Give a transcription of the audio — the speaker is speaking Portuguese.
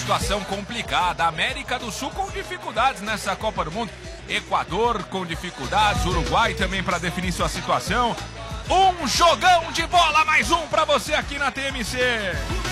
situação complicada. América do Sul com dificuldades nessa Copa do Mundo. Equador com dificuldades. Uruguai também para definir sua situação. Um jogão de bola, mais um para você aqui na TMC.